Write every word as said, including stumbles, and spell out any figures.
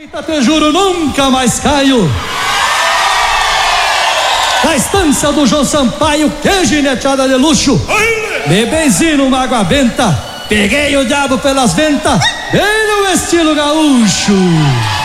Te juro, nunca mais caio. Na estância do João Sampaio, que gineteada de luxo. Bebezinho numa água benta, peguei o diabo pelas ventas, bem no estilo gaúcho.